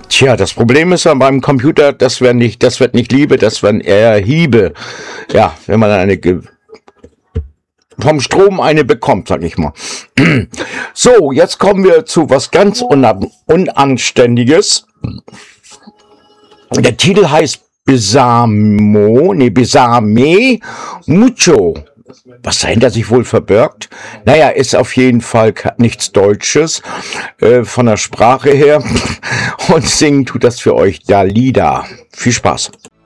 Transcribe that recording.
Tja, das Problem ist an meinem Computer, das wird nicht Liebe, das werden eher Hiebe. Ja, wenn man vom Strom eine bekommt, sag ich mal. So, jetzt kommen wir zu was ganz Unanständiges. Der Titel heißt Besame Mucho. Was dahinter sich wohl verbirgt? Naja, ist auf jeden Fall nichts Deutsches von der Sprache her. Und singen tut das für euch Dalida. Viel Spaß.